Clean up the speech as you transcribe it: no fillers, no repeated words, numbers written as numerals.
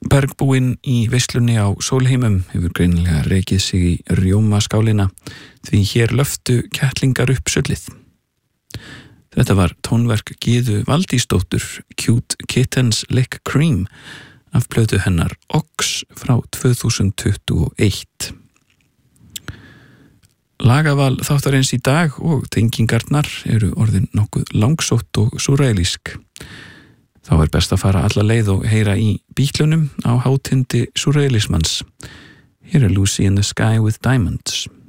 Bergbúinn í veislunni á Sólheimum hefur greinilega rekið sig í rjómaskálina því hér löftu kettlingar upp sullið. Þetta var tónverk Gyðu Valdísdóttur, Cute Kittens Lick Cream, af plötu hennar Ox frá 2021. Lagaval þáttarins í dag og tengingarnar eru orðin nokkuð langsótt og súrrealísk. Þá best að fara alla leið og heyra í Bítlunum á hátindi súrrealismans. Hér Lucy in the Sky with Diamonds.